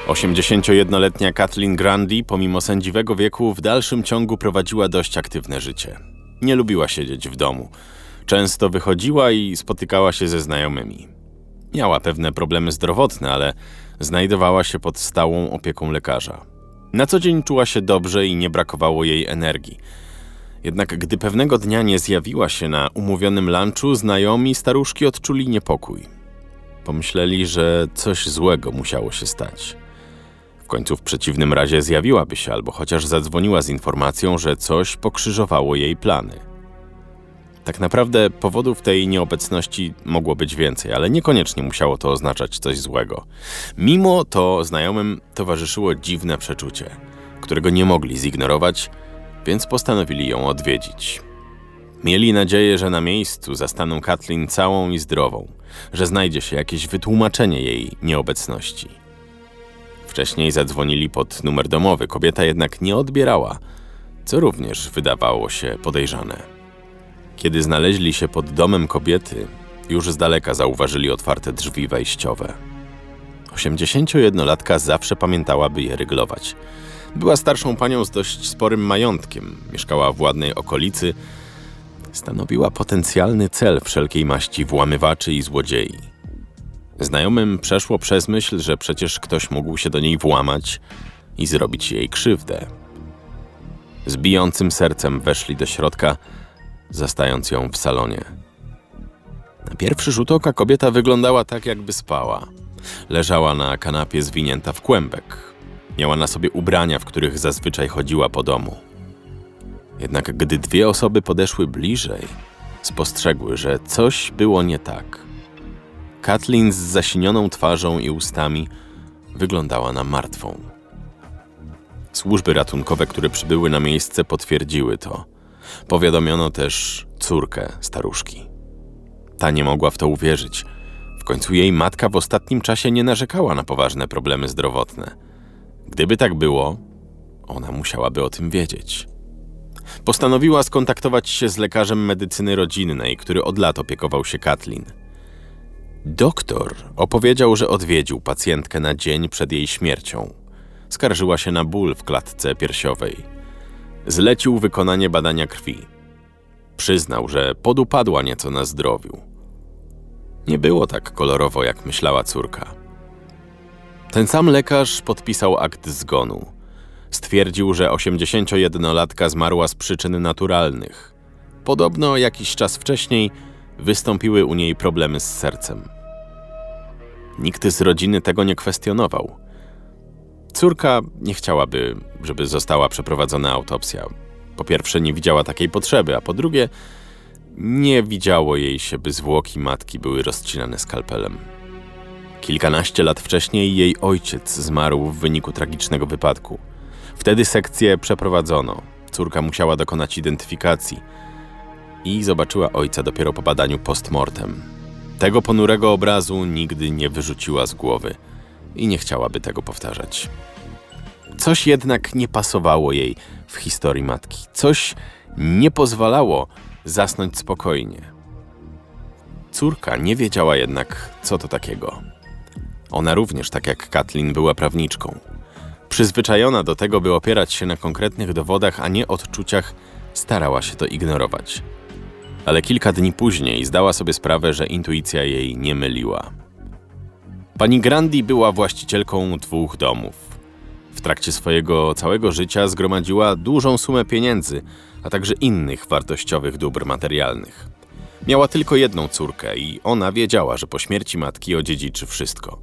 81-letnia Kathleen Grundy, pomimo sędziwego wieku, w dalszym ciągu prowadziła dość aktywne życie. Nie lubiła siedzieć w domu. Często wychodziła i spotykała się ze znajomymi. Miała pewne problemy zdrowotne, ale znajdowała się pod stałą opieką lekarza. Na co dzień czuła się dobrze i nie brakowało jej energii. Jednak gdy pewnego dnia nie zjawiła się na umówionym lunchu, znajomi staruszki odczuli niepokój. Pomyśleli, że coś złego musiało się stać. W końcu w przeciwnym razie zjawiłaby się albo chociaż zadzwoniła z informacją, że coś pokrzyżowało jej plany. Tak naprawdę powodów tej nieobecności mogło być więcej, ale niekoniecznie musiało to oznaczać coś złego. Mimo to znajomym towarzyszyło dziwne przeczucie, którego nie mogli zignorować, więc postanowili ją odwiedzić. Mieli nadzieję, że na miejscu zastaną Kathleen całą i zdrową, że znajdzie się jakieś wytłumaczenie jej nieobecności. Wcześniej zadzwonili pod numer domowy, kobieta jednak nie odbierała, co również wydawało się podejrzane. Kiedy znaleźli się pod domem kobiety, już z daleka zauważyli otwarte drzwi wejściowe. 81-latka zawsze pamiętała, by je ryglować. Była starszą panią z dość sporym majątkiem, mieszkała w ładnej okolicy, stanowiła potencjalny cel wszelkiej maści włamywaczy i złodziei. Znajomym przeszło przez myśl, że przecież ktoś mógł się do niej włamać i zrobić jej krzywdę. Z bijącym sercem weszli do środka, zastając ją w salonie. Na pierwszy rzut oka kobieta wyglądała tak, jakby spała. Leżała na kanapie zwinięta w kłębek. Miała na sobie ubrania, w których zazwyczaj chodziła po domu. Jednak gdy dwie osoby podeszły bliżej, spostrzegły, że coś było nie tak. Kathleen z zasinioną twarzą i ustami wyglądała na martwą. Służby ratunkowe, które przybyły na miejsce, potwierdziły to. Powiadomiono też córkę staruszki. Ta nie mogła w to uwierzyć. W końcu jej matka w ostatnim czasie nie narzekała na poważne problemy zdrowotne. Gdyby tak było, ona musiałaby o tym wiedzieć. Postanowiła skontaktować się z lekarzem medycyny rodzinnej, który od lat opiekował się Kathleen. Doktor opowiedział, że odwiedził pacjentkę na dzień przed jej śmiercią. Skarżyła się na ból w klatce piersiowej. Zlecił wykonanie badania krwi. Przyznał, że podupadła nieco na zdrowiu. Nie było tak kolorowo, jak myślała córka. Ten sam lekarz podpisał akt zgonu. Stwierdził, że 81-latka zmarła z przyczyn naturalnych. Podobno jakiś czas wcześniej wystąpiły u niej problemy z sercem. Nikt z rodziny tego nie kwestionował. Córka nie chciałaby, żeby została przeprowadzona autopsja. Po pierwsze, nie widziała takiej potrzeby, a po drugie, nie widziało jej się, by zwłoki matki były rozcinane skalpelem. Kilkanaście lat wcześniej jej ojciec zmarł w wyniku tragicznego wypadku. Wtedy sekcję przeprowadzono. Córka musiała dokonać identyfikacji i zobaczyła ojca dopiero po badaniu post-mortem. Tego ponurego obrazu nigdy nie wyrzuciła z głowy i nie chciałaby tego powtarzać. Coś jednak nie pasowało jej w historii matki. Coś nie pozwalało zasnąć spokojnie. Córka nie wiedziała jednak, co to takiego. Ona również, tak jak Kathleen, była prawniczką. Przyzwyczajona do tego, by opierać się na konkretnych dowodach, a nie odczuciach, starała się to ignorować. Ale kilka dni później zdała sobie sprawę, że intuicja jej nie myliła. Pani Grundy była właścicielką 2 domów. W trakcie swojego całego życia zgromadziła dużą sumę pieniędzy, a także innych wartościowych dóbr materialnych. Miała tylko jedną córkę i ona wiedziała, że po śmierci matki odziedziczy wszystko.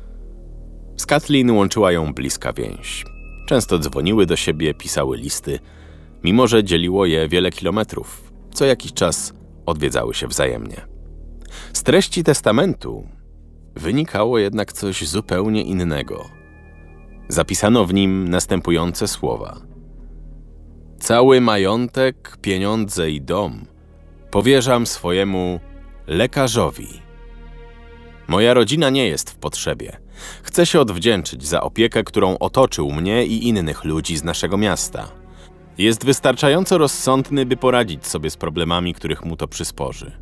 Z Kathleen łączyła ją bliska więź. Często dzwoniły do siebie, pisały listy, mimo że dzieliło je wiele kilometrów. Co jakiś czas odwiedzały się wzajemnie. Z treści testamentu wynikało jednak coś zupełnie innego. Zapisano w nim następujące słowa. Cały majątek, pieniądze i dom powierzam swojemu lekarzowi. Moja rodzina nie jest w potrzebie. Chcę się odwdzięczyć za opiekę, którą otoczył mnie i innych ludzi z naszego miasta. Jest wystarczająco rozsądny, by poradzić sobie z problemami, których mu to przysporzy.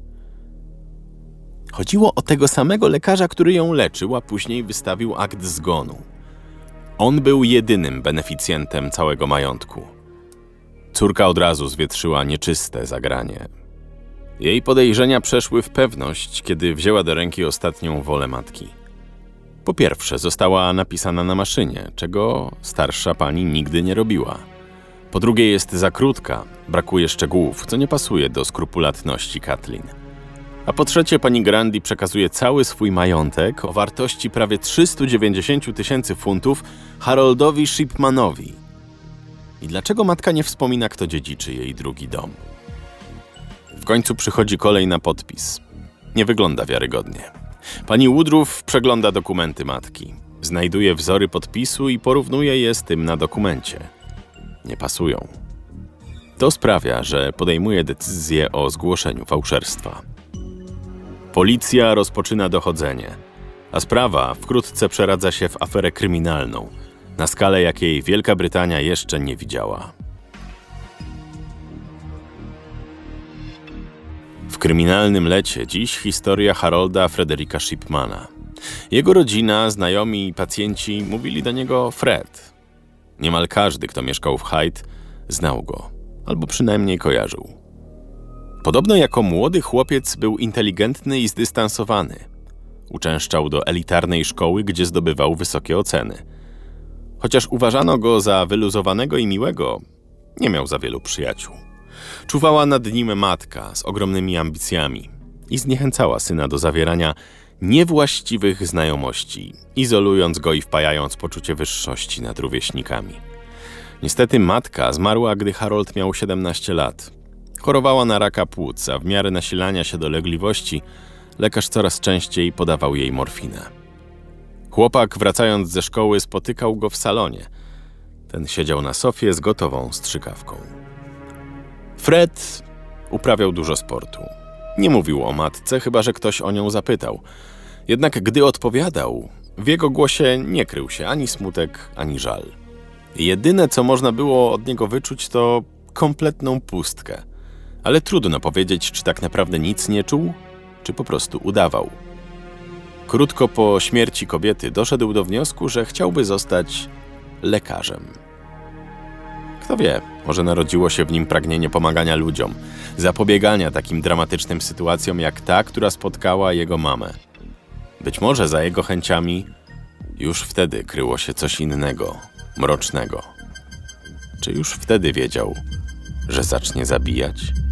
Chodziło o tego samego lekarza, który ją leczył, a później wystawił akt zgonu. On był jedynym beneficjentem całego majątku. Córka od razu zwietrzyła nieczyste zagranie. Jej podejrzenia przeszły w pewność, kiedy wzięła do ręki ostatnią wolę matki. Po pierwsze, została napisana na maszynie, czego starsza pani nigdy nie robiła. Po drugie, jest za krótka, brakuje szczegółów, co nie pasuje do skrupulatności Kathleen. A po trzecie, pani Grundy przekazuje cały swój majątek o wartości prawie 390 000 funtów Haroldowi Shipmanowi. I dlaczego matka nie wspomina, kto dziedziczy jej drugi dom? W końcu przychodzi kolej na podpis. Nie wygląda wiarygodnie. Pani Woodruff przegląda dokumenty matki. Znajduje wzory podpisu i porównuje je z tym na dokumencie. Nie pasują. To sprawia, że podejmuje decyzję o zgłoszeniu fałszerstwa. Policja rozpoczyna dochodzenie, a sprawa wkrótce przeradza się w aferę kryminalną, na skalę jakiej Wielka Brytania jeszcze nie widziała. W kryminalnym lecie dziś historia Harolda Fredericka Shipmana. Jego rodzina, znajomi i pacjenci mówili do niego Fred. Niemal każdy, kto mieszkał w Hyde, znał go, albo przynajmniej kojarzył. Podobno jako młody chłopiec był inteligentny i zdystansowany. Uczęszczał do elitarnej szkoły, gdzie zdobywał wysokie oceny. Chociaż uważano go za wyluzowanego i miłego, nie miał za wielu przyjaciół. Czuwała nad nim matka z ogromnymi ambicjami i zniechęcała syna do zawierania niewłaściwych znajomości, izolując go i wpajając poczucie wyższości nad rówieśnikami. Niestety matka zmarła, gdy Harold miał 17 lat. Chorowała na raka płuc, a w miarę nasilania się dolegliwości lekarz coraz częściej podawał jej morfinę. Chłopak, wracając ze szkoły, spotykał go w salonie. Ten siedział na sofie z gotową strzykawką. Fred uprawiał dużo sportu. Nie mówił o matce, chyba że ktoś o nią zapytał. Jednak gdy odpowiadał, w jego głosie nie krył się ani smutek, ani żal. Jedyne, co można było od niego wyczuć, to kompletną pustkę. Ale trudno powiedzieć, czy tak naprawdę nic nie czuł, czy po prostu udawał. Krótko po śmierci kobiety doszedł do wniosku, że chciałby zostać lekarzem. Kto wie, może narodziło się w nim pragnienie pomagania ludziom, zapobiegania takim dramatycznym sytuacjom jak ta, która spotkała jego mamę. Być może za jego chęciami już wtedy kryło się coś innego, mrocznego. Czy już wtedy wiedział, że zacznie zabijać?